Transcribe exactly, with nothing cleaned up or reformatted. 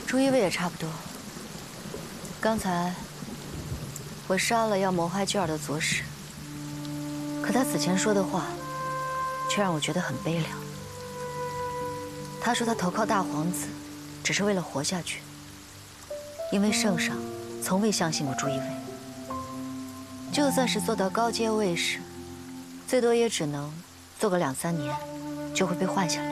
朱一卫也差不多。刚才我杀了要谋害娟儿的左使，可他死前说的话，却让我觉得很悲凉。他说他投靠大皇子，只是为了活下去，因为圣上从未相信过朱一卫。就算是做到高阶卫士，最多也只能做个两三年，就会被换下来。